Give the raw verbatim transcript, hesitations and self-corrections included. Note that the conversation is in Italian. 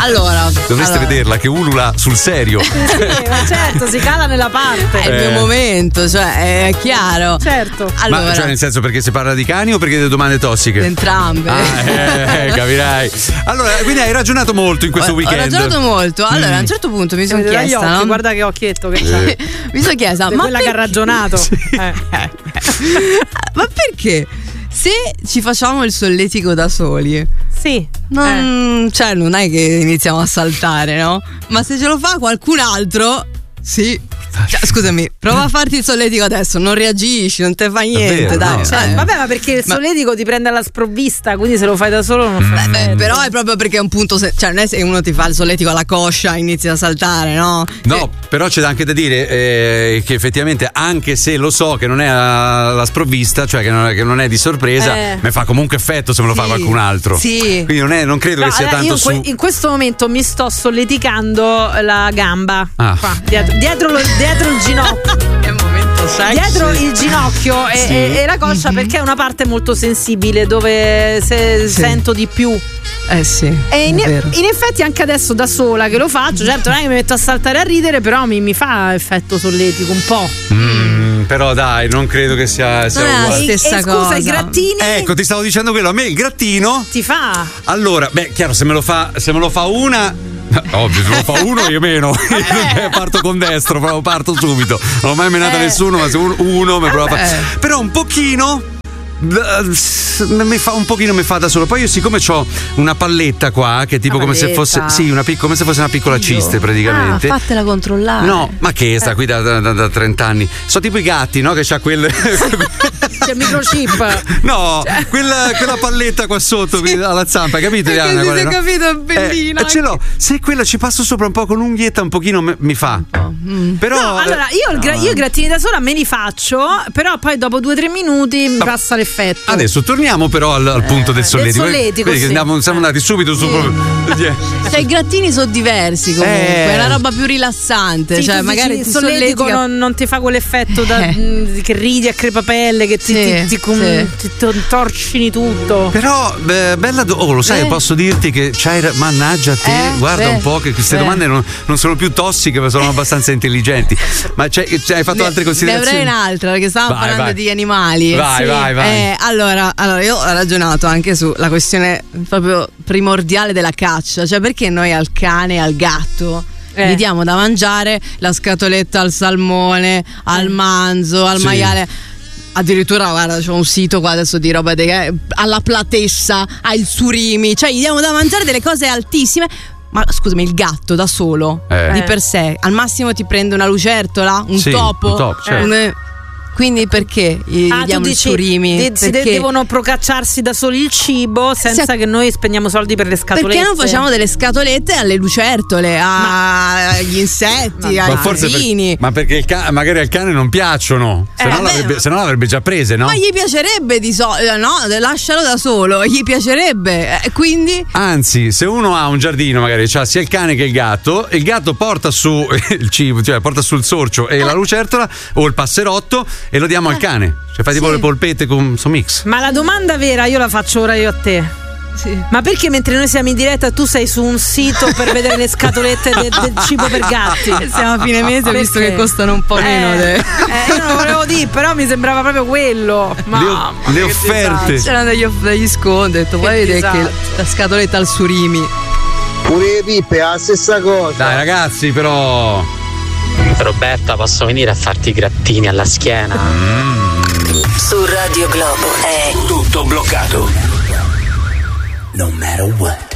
Allora, dovreste allora. vederla che ulula sul serio. Sì, ma certo, si cala nella parte. È il mio Eh. momento, cioè è chiaro. Certo. Allora, Ma cioè nel senso, perché si parla di cani o perché delle domande tossiche? entrambe. Ah, eh, capirai. Allora, quindi hai ragionato molto in questo Ho- weekend. Ho ragionato molto. Allora, a un certo punto mi sono Vedete dagli chiesta, occhi, no? guarda che occhietto che Eh. c'ha. Mi sono chiesta, Di ma quella che ha perché- ragionato. Eh. ma perché se ci facciamo il solletico da soli, Sì. non, cioè, non è che iniziamo a saltare, no? Ma se ce lo fa qualcun altro, sì. Cioè, scusami, prova a farti il solletico adesso, non reagisci, non te fa niente, vero, dai. no. Cioè, Eh. vabbè, ma perché il Ma- solletico ti prende alla sprovvista, quindi se lo fai da solo non fa Beh, effetto. però è proprio perché è un punto, se- cioè non è se uno ti fa il solletico alla coscia inizi a saltare, no? No, però c'è anche da dire eh, che effettivamente, anche se lo so che non è alla sprovvista, cioè che non è, che non è di sorpresa, Eh. mi fa comunque effetto se me lo fa Sì, qualcun altro. sì. Quindi non, è, non credo No, che sia allora, tanto io in, que- su. in questo momento mi sto solleticando la gamba. Ah. Qua, dietro, dietro, lo- dietro il ginocchio. È un momento sexy. Dietro il ginocchio e, Sì. e- e la coscia, perché è una parte molto sensibile dove se Sì. sento di più. Eh sì. E in, è vero. in effetti anche adesso da sola che lo faccio, certo non è che mi metto a saltare a ridere, però mi, mi fa effetto solletico un po'. Mm, però dai, non credo che sia, sia Non è la uguale. E, stessa e scusa, cosa. i grattini Ecco, ti stavo dicendo quello, a me il grattino. ti fa? Allora, beh, chiaro, se me lo fa, se me lo fa una. Ovvio, se me lo fa uno io meno. Io parto con destro, proprio parto subito. Non ho mai menato Eh. nessuno, ma se uno, uno mi prova a Vabbè. fare. Però un pochino. eh, Mi fa un pochino mi fa da solo. Poi io, siccome ho una palletta qua, che è tipo Una come se palletta. fosse. Sì, una pic- come se fosse una piccola ciste, praticamente. Ah, fatela controllare. No, ma che sta qui da, da, da- da trenta anni. Sono tipo i gatti, no? Che c'ha quel. C'è il microchip. No, quella, quella palletta qua sotto qui alla zampa, capito? Perché Diana, si qual è, sei no? capito, è bellina. Eh, ce l'ho. Se quella ci passo sopra un po' con l'unghietta, un pochino me- mi fa. Mm. Però. No, allora io, il gra- io i grattini da sola me li faccio, però poi dopo due o tre minuti mi passa l'effetto. Adesso torniamo però al, al punto del solletico. solletico, Vedi che sì. andiamo, siamo andati subito su. Cioè, i grattini sono diversi comunque, Eh. è una roba più rilassante. Sì, cioè, tu magari dici, ti il solletico solletica- non, non ti fa quell'effetto da, Eh. mh, che ridi a crepapelle, che ti, Sì, ti, ti, com- sì. ti torcini tutto. Però, beh, bella do- oh, lo sai, Eh. posso dirti che c'hai. ra- Mannaggia a te, Eh, guarda beh. un po' che queste Eh. domande non, non sono più tossiche, ma sono abbastanza intelligenti. Ma c'è- c'è- hai fatto Ne- altre Ne considerazioni? avrei un'altra perché stavamo Vai, parlando vai. di animali. Vai, vai, vai. Eh, allora, allora, io ho ragionato anche sulla questione proprio primordiale della caccia, cioè perché noi al cane e al gatto Eh. gli diamo da mangiare la scatoletta al salmone, al manzo, al Sì. maiale. Addirittura, guarda, c'è un sito qua adesso di roba de- alla platessa, al surimi, cioè gli diamo da mangiare delle cose altissime. Ma scusami, il gatto da solo, Eh. di per sé, al massimo ti prende una lucertola, un Sì, topo. un topo, certo. un- Quindi perché gli Ah, tu diamo il dici surimi? de- si de- Perché? devono procacciarsi da soli il cibo senza Se- che noi spendiamo soldi per le scatolette. Perché non facciamo delle scatolette alle lucertole, a- agli insetti, Ma ai forse per- felini? ma perché il ca- magari al cane non piacciono, se, Eh, no vabbè, l'avrebbe, ma- se no l'avrebbe già prese, no? Ma gli piacerebbe di solito, no? Lascialo da solo, gli piacerebbe. E quindi Anzi, se uno ha un giardino, magari c'ha sia il cane che il gatto, il gatto porta su il cibo, cioè porta sul sorcio e la lucertola o il passerotto e lo diamo al cane. Cioè fai tipo Sì. le polpette con so mix. Ma la domanda vera io la faccio ora io a te. sì. Ma perché mentre noi siamo in diretta tu sei su un sito per vedere le scatolette de- del cibo per gatti? Siamo a fine mese, visto Perché? che costano un po' meno. Eh, de- eh, io non lo volevo dire, però mi sembrava proprio quello. Le, Mamma, le che offerte. disastro. C'erano degli, off- degli sconti, ho detto, Che vuoi vedere che disastro. la scatoletta al surimi. Pure le pippe è la stessa cosa. Dai ragazzi, però. Roberta, posso venire a farti i grattini alla schiena? Su Radio Globo è Tutto bloccato. No matter what.